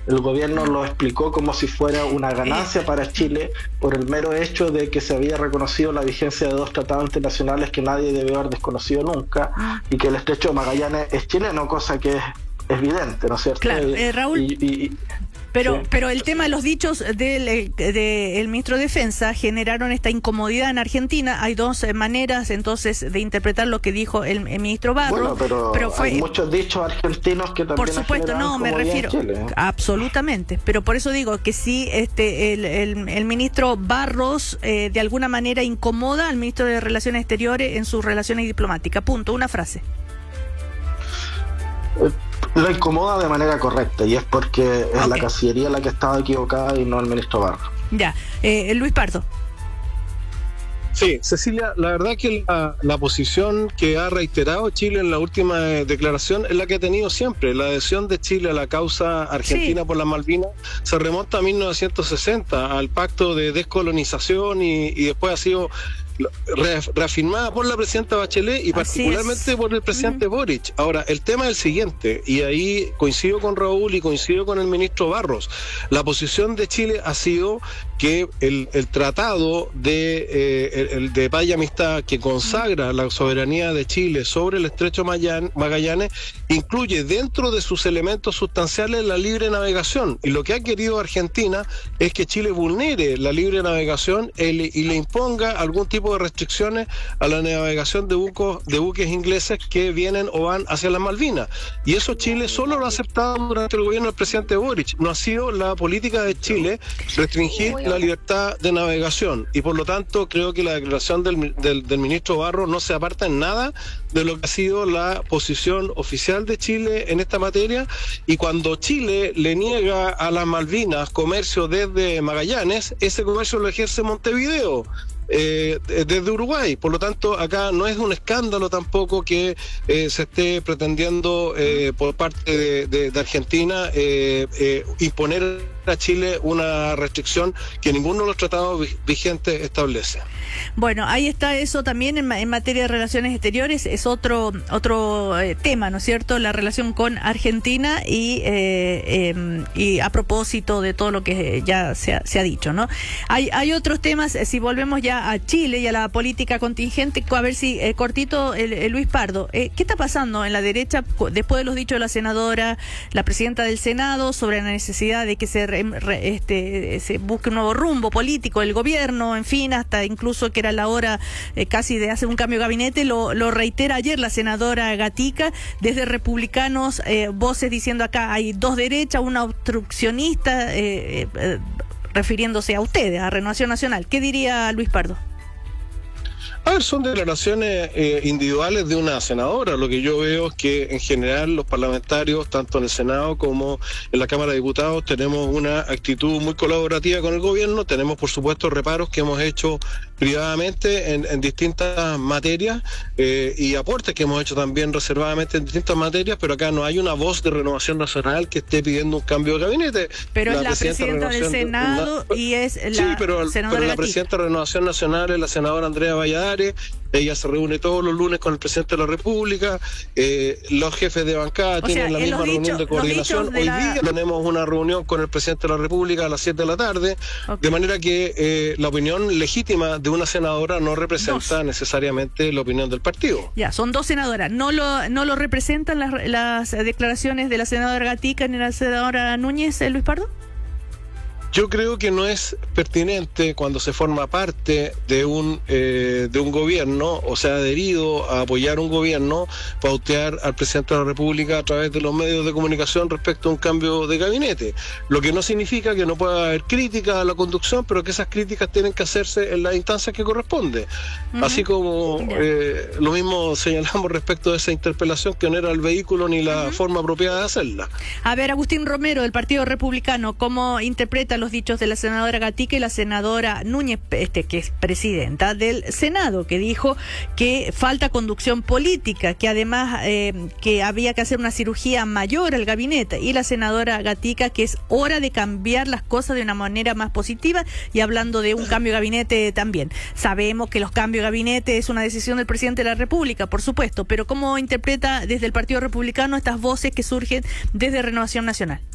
el gobierno lo explicó como si fuera una ganancia para Chile por el mero hecho de que se había reconocido la vigencia de 2 tratados internacionales que nadie debió haber desconocido nunca, y que el estrecho de Magallanes es chileno, cosa que es evidente, ¿no es cierto? Claro, Raúl, pero sí. pero el tema de los dichos del ministro de Defensa generaron esta incomodidad en Argentina. Hay dos maneras entonces de interpretar lo que dijo el ministro Barros. Bueno, pero fue, hay muchos dichos argentinos que también, por supuesto, no, me refiero absolutamente, pero por eso digo que sí, el ministro Barros de alguna manera incomoda al ministro de Relaciones Exteriores en sus relaciones diplomáticas. Punto, una frase. Lo incomoda de manera correcta, y es porque es la Cancillería la que estaba equivocada y no el ministro Barros. Ya, Luis Pardo. Sí, Cecilia, la verdad que la posición que ha reiterado Chile en la última declaración es la que ha tenido siempre. La adhesión de Chile a la causa argentina por las Malvinas se remonta a 1960, al pacto de descolonización, y después ha sido reafirmada por la presidenta Bachelet y particularmente por el presidente Boric. Ahora, el tema es el siguiente, y ahí coincido con Raúl y coincido con el ministro Barros. La posición de Chile ha sido que el tratado de paz y amistad que consagra la soberanía de Chile sobre el estrecho Magallanes incluye dentro de sus elementos sustanciales la libre navegación, y lo que ha querido Argentina es que Chile vulnere la libre navegación y le imponga algún tipo de restricciones a la navegación de buques ingleses que vienen o van hacia las Malvinas, y eso Chile solo lo ha aceptado durante el gobierno del presidente Boric. No ha sido la política de Chile restringir la libertad de navegación, y por lo tanto creo que la declaración del ministro Barros no se aparta en nada de lo que ha sido la posición oficial de Chile en esta materia. Y cuando Chile le niega a las Malvinas comercio desde Magallanes, ese comercio lo ejerce Montevideo desde Uruguay. Por lo tanto, acá no es un escándalo tampoco que se esté pretendiendo por parte de Argentina imponer a Chile una restricción que ninguno de los tratados vigentes establece. Bueno, ahí está eso también en materia de relaciones exteriores. Es otro tema, ¿no es cierto? La relación con Argentina y a propósito de todo lo que ya se ha dicho, ¿no? Hay otros temas, si volvemos ya a Chile y a la política contingente, a ver si cortito, Luis Pardo, ¿qué está pasando en la derecha después de los dichos de la senadora, la presidenta del Senado, sobre la necesidad de que se busque un nuevo rumbo político del gobierno, en fin, hasta incluso que era la hora casi de hacer un cambio de gabinete? Lo reitera ayer la senadora Gatica, desde republicanos, voces diciendo acá hay dos derechas, una obstruccionista, refiriéndose a ustedes, a Renovación Nacional. ¿Qué diría Luis Pardo? A ver, son declaraciones individuales de una senadora. Lo que yo veo es que en general los parlamentarios, tanto en el Senado como en la Cámara de Diputados, tenemos una actitud muy colaborativa con el gobierno. Tenemos, por supuesto, reparos que hemos hecho privadamente en distintas materias y aportes que hemos hecho también reservadamente en distintas materias, pero acá no hay una voz de Renovación Nacional que esté pidiendo un cambio de gabinete. Pero es la presidenta del Senado y es la senadora pero la presidenta de Renovación Nacional es la senadora Andrea Valladares. Ella se reúne todos los lunes con el presidente de la República. Los jefes de bancada tienen la misma reunión de coordinación. Hoy día tenemos una reunión con el presidente de la República a las 7 de la tarde, de manera que la opinión legítima de una senadora no representa necesariamente la opinión del partido. Ya, son dos senadoras. ¿No lo representan las declaraciones de la senadora Gatica ni la senadora Núñez, Luis Pardo? Yo creo que no es pertinente cuando se forma parte de un gobierno, o sea, adherido a apoyar un gobierno, pautear al presidente de la República a través de los medios de comunicación respecto a un cambio de gabinete. Lo que no significa que no pueda haber críticas a la conducción, pero que esas críticas tienen que hacerse en las instancias que corresponde. Así como lo mismo señalamos respecto de esa interpelación, que no era el vehículo ni la forma apropiada de hacerla. A ver, Agustín Romero, del Partido Republicano, ¿cómo interpreta los dichos de la senadora Gatica y la senadora Núñez, que es presidenta del Senado, que dijo que falta conducción política, que además que había que hacer una cirugía mayor al gabinete, y la senadora Gatica que es hora de cambiar las cosas de una manera más positiva, y hablando de un cambio de gabinete también? Sabemos que los cambios de gabinete es una decisión del presidente de la República, por supuesto, pero ¿cómo interpreta desde el Partido Republicano estas voces que surgen desde Renovación Nacional?